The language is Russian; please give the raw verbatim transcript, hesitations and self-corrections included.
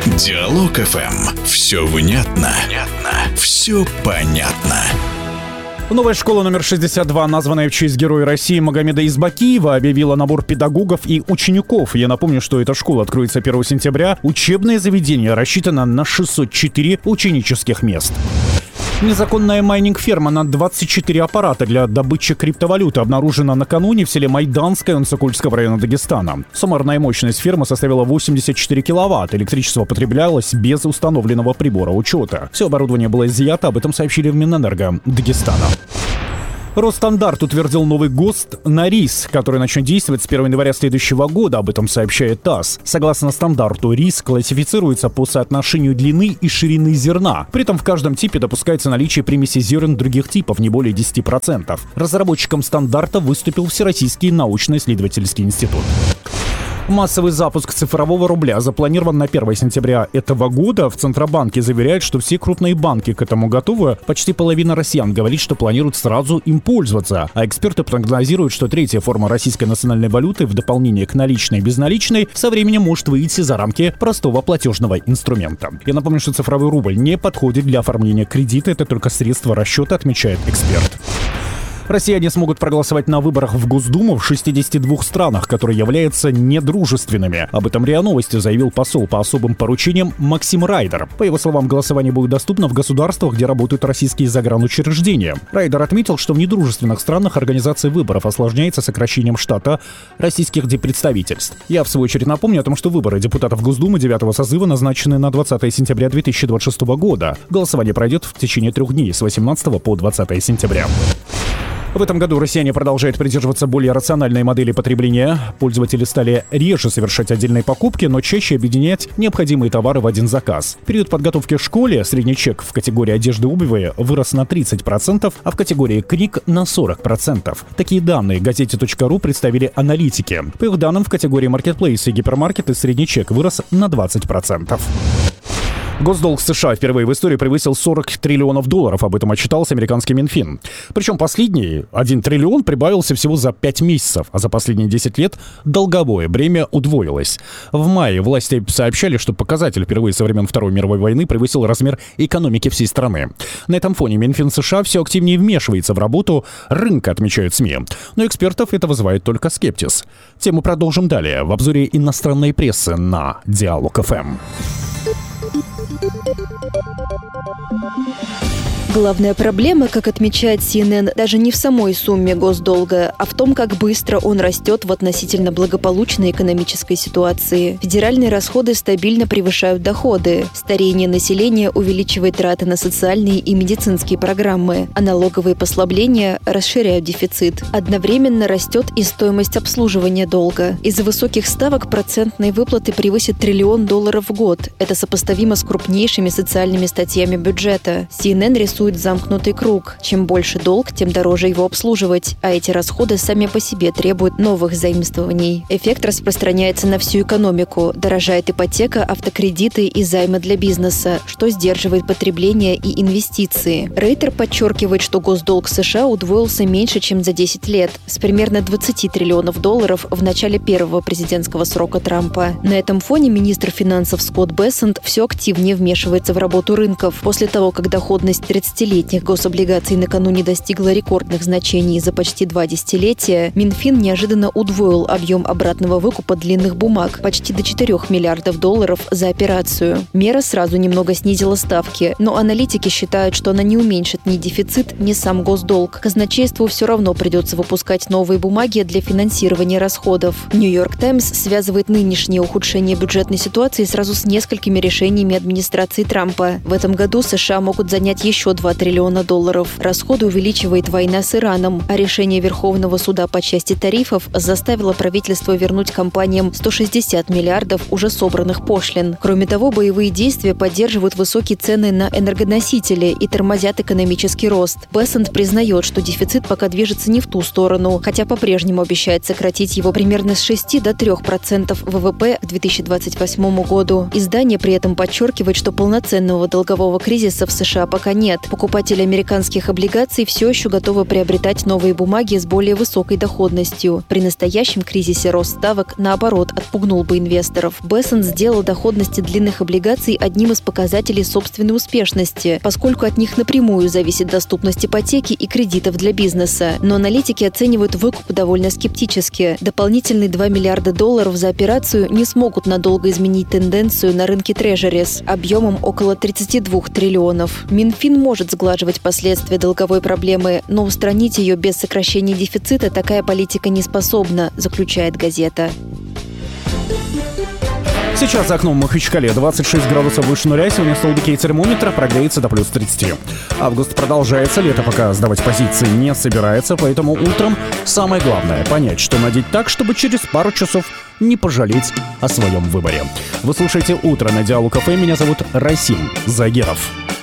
Диалог эф эм. Все внятно, внятно, все понятно. Новая школа номер шестьдесят два, названная в честь героя России Магомеда Избакиева, объявила набор педагогов и учеников. Я напомню, что эта школа откроется первого сентября. Учебное заведение рассчитано на шестьсот четыре ученических мест. Незаконная майнинг-ферма на двадцать четыре аппарата для добычи криптовалюты обнаружена накануне в селе Майданское Онцокольского района Дагестана. Суммарная мощность фермы составила восемьдесят четыре киловатта. Электричество потреблялось без установленного прибора учета. Все оборудование было изъято, об этом сообщили в Минэнерго Дагестана. Росстандарт утвердил новый ГОСТ на рис, который начнет действовать с первого января следующего года, об этом сообщает ТАСС. Согласно стандарту, рис классифицируется по соотношению длины и ширины зерна. При этом в каждом типе допускается наличие примеси зерен других типов, не более десяти процентов. Разработчиком стандарта выступил Всероссийский научно-исследовательский институт. Массовый запуск цифрового рубля запланирован на первого сентября этого года. В Центробанке заверяют, что все крупные банки к этому готовы. Почти половина россиян говорит, что планируют сразу им пользоваться. А эксперты прогнозируют, что третья форма российской национальной валюты в дополнение к наличной и безналичной со временем может выйти за рамки простого платежного инструмента. Я напомню, что цифровой рубль не подходит для оформления кредита. Это только средство расчета, отмечает эксперт. Россияне смогут проголосовать на выборах в Госдуму в шестидесяти двух странах, которые являются недружественными. Об этом РИА Новости заявил посол по особым поручениям Максим Райдер. По его словам, голосование будет доступно в государствах, где работают российские загранучреждения. Райдер отметил, что в недружественных странах организация выборов осложняется сокращением штата российских диппредставительств. Я, в свою очередь, напомню о том, что выборы депутатов Госдумы девятого созыва назначены на двадцатое сентября две тысячи двадцать шестого года. Голосование пройдет в течение трех дней с восемнадцатого по двадцатое сентября. В этом году россияне продолжают придерживаться более рациональной модели потребления. Пользователи стали реже совершать отдельные покупки, но чаще объединять необходимые товары в один заказ. В период подготовки к школе средний чек в категории одежды и обуви вырос на тридцать процентов, а в категории книг на сорок процентов. Такие данные газете точка ру представили аналитики. По их данным, в категории маркетплейсы и гипермаркеты средний чек вырос на двадцать процентов. Госдолг США впервые в истории превысил сорок триллионов долларов, об этом отчитался американский Минфин. Причем последний, один триллион, прибавился всего за пять месяцев, а за последние десять лет долговое бремя удвоилось. В мае власти сообщали, что показатель впервые со времен Второй мировой войны превысил размер экономики всей страны. На этом фоне Минфин США все активнее вмешивается в работу рынка, отмечают СМИ. Но экспертов это вызывает только скепсис. Тему продолжим далее в обзоре иностранной прессы на Диалог эф эм. Главная проблема, как отмечает си эн эн, даже не в самой сумме госдолга, а в том, как быстро он растет в относительно благополучной экономической ситуации. Федеральные расходы стабильно превышают доходы. Старение населения увеличивает траты на социальные и медицинские программы, а налоговые послабления расширяют дефицит. Одновременно растет и стоимость обслуживания долга. Из-за высоких ставок процентные выплаты превысят триллион долларов в год. Это сопоставимо с крупнейшими социальными статьями бюджета. си эн эн рисует замкнутый круг. Чем больше долг, тем дороже его обслуживать, а эти расходы сами по себе требуют новых заимствований. Эффект распространяется на всю экономику. Дорожает ипотека, автокредиты и займы для бизнеса, что сдерживает потребление и инвестиции. Рейтер подчеркивает, что госдолг США удвоился меньше, чем за десять лет, с примерно двадцати триллионов долларов в начале первого президентского срока Трампа. На этом фоне министр финансов Скотт Бессент все активнее вмешивается в работу рынков. После того, как доходность тридцатилетних гособлигаций накануне достигла рекордных значений за почти два десятилетия, Минфин неожиданно удвоил объем обратного выкупа длинных бумаг почти до четырёх миллиардов долларов за операцию. Мера сразу немного снизила ставки, но аналитики считают, что она не уменьшит ни дефицит, ни сам госдолг. Казначейству все равно придется выпускать новые бумаги для финансирования расходов. Нью-Йорк Таймс связывает нынешнее ухудшение бюджетной ситуации сразу с несколькими решениями администрации Трампа. В этом году США могут занять еще два триллиона долларов. Расходы увеличивает война с Ираном, а решение Верховного суда по части тарифов заставило правительство вернуть компаниям сто шестьдесят миллиардов уже собранных пошлин. Кроме того, боевые действия поддерживают высокие цены на энергоносители и тормозят экономический рост. Бессент признает, что дефицит пока движется не в ту сторону, хотя по-прежнему обещает сократить его примерно с шести до трёх процентов вэ вэ пэ к две тысячи двадцать восьмому году. Издание при этом подчеркивает, подчеркивает, что полноценного долгового кризиса в США пока нет. Покупатели американских облигаций все еще готовы приобретать новые бумаги с более высокой доходностью. При настоящем кризисе рост ставок, наоборот, отпугнул бы инвесторов. Бессон сделал доходности длинных облигаций одним из показателей собственной успешности, поскольку от них напрямую зависит доступность ипотеки и кредитов для бизнеса. Но аналитики оценивают выкуп довольно скептически. Дополнительные два миллиарда долларов за операцию не смогут надолго изменить тенденцию на рынке трежерис объемом около тридцати двух триллионов. Минфин может сглаживать последствия долговой проблемы, но устранить ее без сокращения дефицита такая политика не способна, заключает газета. Сейчас за окном в Махачкале двадцать шесть градусов выше нуля. Сегодня столбики термометра прогреются до плюс тридцати. Август продолжается, лето пока сдавать позиции не собирается, поэтому утром самое главное — понять, что надеть так, чтобы через пару часов не пожалеть о своем выборе. Вы слушаете «Утро» на Диалог ФМ. Меня зовут Расим Загеров.